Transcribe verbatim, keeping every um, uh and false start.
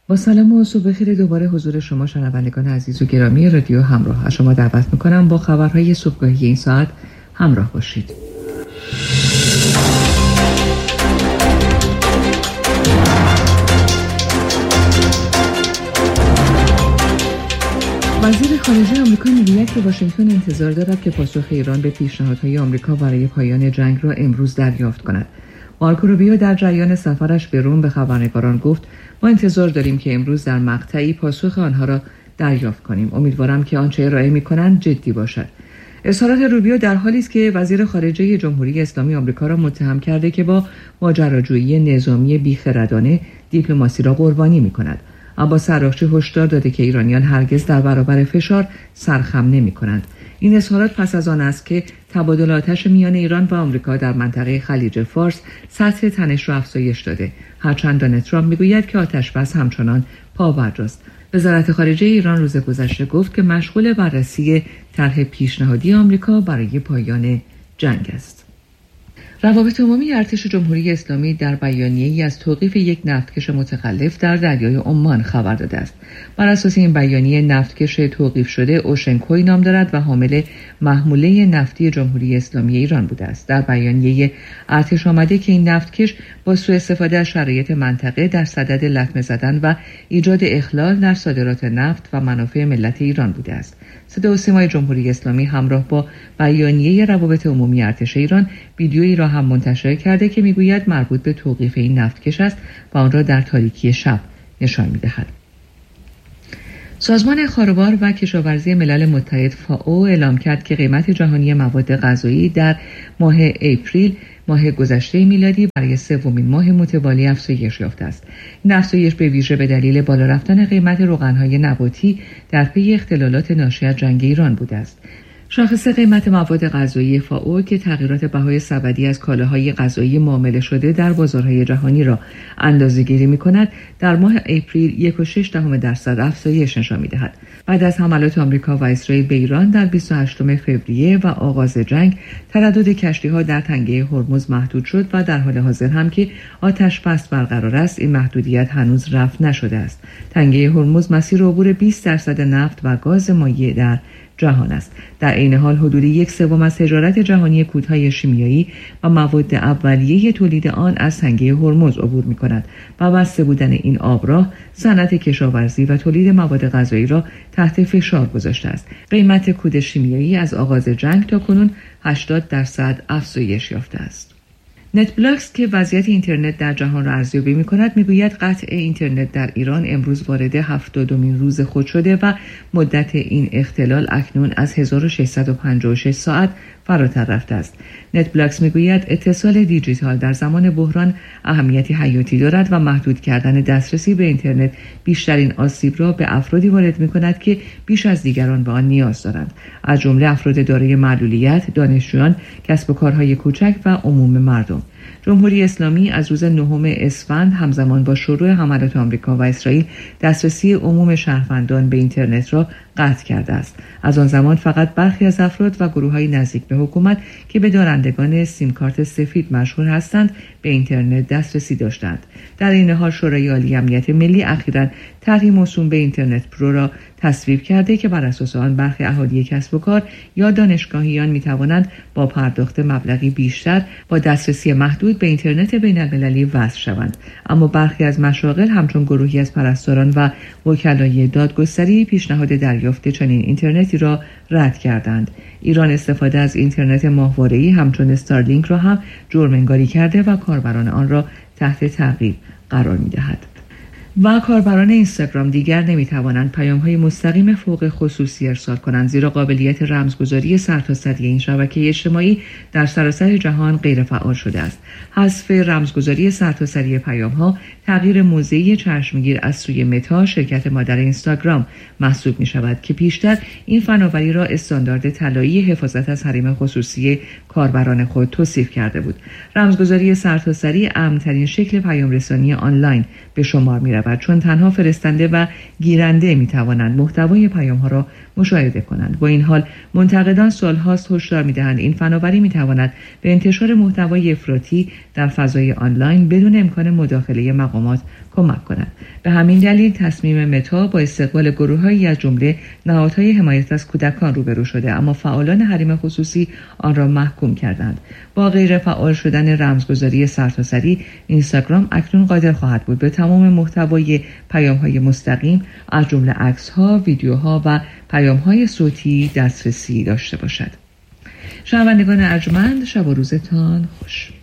با سلام و صبح بخیر دوباره حضور شما شنوندگان عزیز و گرامی رادیو همراه. از شما دعوت میکنم با خبرهای صبحگاهی این ساعت همراه باشید. وزیر خارجه آمریکا میگوید که واشنگتن انتظار دارد که پاسخ ایران به پیشنهادهای آمریکا برای پایان جنگ را امروز دریافت کند. مارکو روبیو در جریان سفرش به روم به خبرنگاران گفت ما انتظار داریم که امروز در مقطعی پاسخ آنها را دریافت کنیم. امیدوارم که آنچه ارائه می‌کنند جدی باشد. اظهارات روبیو در حالی است که وزیر خارجه جمهوری اسلامی آمریکا را متهم کرده که با ماجراجویی نظامی بیخردانه دیپلماسی را قربانی می‌کند. عباس عراقچی هشدار داده که ایرانیان هرگز در برابر فشار سرخم نمی‌کنند. این اظهارات پس از آن است که تبادل آتش میان ایران و آمریکا در منطقه خلیج فارس سطح تنش را افزایش داده، هرچند دونالد ترامپ میگوید که آتش‌بس همچنان پابرجاست. وزارت خارجه ایران روز گذشته گفت که مشغول بررسی طرح پیشنهادی آمریکا برای پایان جنگ است. روابط عمومی ارتش جمهوری اسلامی در بیانیه‌ای از توقیف یک نفتکش متخلف در دریای عمان خبر داده است. بر اساس این بیانیه نفتکش توقیف شده اوشنکوی نام دارد و حامل محموله نفتی جمهوری اسلامی ایران بوده است. در بیانیه ارتش آمده که این نفتکش با سوء استفاده از شرایط منطقه در صدد لطمه زدن و ایجاد اخلال در صادرات نفت و منافع ملت ایران بوده است. صدا و سیمای جمهوری اسلامی همراه با بیانیه روابط عمومی ارتش ایران ویدیویی را هم منتشر کرده که میگوید مربوط به توقیف این نفتکش است و آن را در تاریکی شب نشان می‌دهد. سازمان خاروبار و کشاورزی ملل متحد فائو اعلام کرد که قیمت جهانی مواد غذایی در ماه اپریل ماه گذشته میلادی برای سومین ماه متوالی افزایش یافته است. این افزایش به ویژه به دلیل بالا رفتن قیمت روغن‌های نباتی در پی اختلالات ناشی از جنگ ایران بوده است. شاخص قیمت مواد غذایی فائو که تغییرات بهای سبدی از کالاهای غذایی معامله شده در بازارهای جهانی را اندازه‌گیری می‌کند، در ماه اپریل یک و شش دهم درصد افزایش نشان می‌دهد. بعد از حملات آمریکا و اسرائیل به ایران در بیست و هشتم فوریه و آغاز جنگ، تردد کشتی‌ها در تنگه هرمز محدود شد و در حال حاضر هم که آتش بس برقرار است، این محدودیت هنوز رفع نشده است. تنگه هرمز مسیر عبور بیست درصد نفت و گاز مایع در جهان است. در این حال حدود یک سوم از تجارت جهانی کودهای شیمیایی و مواد اولیه تولید آن از تنگه هرمز عبور می‌کند و بسته بودن این آبراه صنعت کشاورزی و تولید مواد غذایی را تحت فشار گذاشته است. قیمت کود شیمیایی از آغاز جنگ تا کنون هشتاد درصد افزایش یافته است. نتبلاکس که وضعیت اینترنت در جهان را ارزیابی می‌کند می‌گوید قطع اینترنت در ایران امروز وارد هفتادمین روز خود شده و مدت این اختلال اکنون از هزار و ششصد و پنجاه و شش ساعت فراتر رفته است. نتبلاکس می‌گوید اتصال دیجیتال در زمان بحران اهمیتی حیاتی دارد و محدود کردن دسترسی به اینترنت بیشترین آسیب را به افرادی وارد می‌کند که بیش از دیگران به آن نیاز دارند، از جمله افراد دارای معلولیت، دانشجویان، کسب و کارهای کوچک و عموم مردم. جمهوری اسلامی از روز نهم اسفند همزمان با شروع حملات آمریکا و اسرائیل دسترسی عموم شهروندان به اینترنت را قطع کرده است. از آن زمان فقط برخی از افراد و گروه‌های نزدیک به حکومت که به دارندگان سیم کارت سفید مشهور هستند به اینترنت دسترسی داشتند. در این حال شورای عالی امنیت ملی اخیراً طرحی موسوم به اینترنت پرو را تصویب کرده که بر اساس آن برخی اهالی کسب و کار یا دانشگاهیان می‌توانند با پرداخت مبلغی بیشتر با دسترسی محدود به اینترنت بین‌المللی وصل شوند. اما برخی از مشاغل همچون گروهی از پرستاران و وکلای دادگستری پیشنهاد دریافت چنین اینترنتی را رد کردند. ایران استفاده از اینترنت ماهواره‌ای همچون استارلینک را هم جرم‌انگاری کرده و کاربران آن را تحت تعقیب قرار می‌دهد. و کاربران اینستاگرام دیگر نمیتوانند پیام‌های مستقیم فوق خصوصی ارسال کنند، زیرا قابلیت رمزگذاری سرتاسری این شبکه اجتماعی در سراسر جهان غیر فعال شده است. حذف رمزگذاری سرتاسری پیام‌ها تغییر موضعی چشمگیر از سوی متا، شرکت مادر اینستاگرام، محسوب می‌شود که پیشتر این فناوری را استاندارد طلایی حفاظت از حریم خصوصی کاربران خود توصیف کرده بود. رمزگذاری سرتاسری امن‌ترین شکل پیام‌رسانی آنلاین به شمار می‌رود رود، چون تنها فرستنده و گیرنده می توانند محتوای پیام ها را مشاهده کنند. با این حال منتقدان سال‌هاست هشدار می‌دهند این فناوری می‌تواند به انتشار محتوای افراطی در فضای آنلاین بدون امکان مداخله مقامات کمک کند. به همین دلیل تصمیم متا با استقبال گروه‌هایی از جمله نهادهای حمایت از کودکان روبرو شده، اما فعالان حریم خصوصی آن را محکوم کردند. با غیر فعال شدن رمزگذاری سرتاسری، اینستاگرام اکنون قادر خواهد بود به تمام محتوای پیام‌های مستقیم از جمله عکس‌ها، ویدیوها و پیام‌های صوتی دسترسی داشته باشد. شنوندگان ارجمند، شب و روزتان خوش.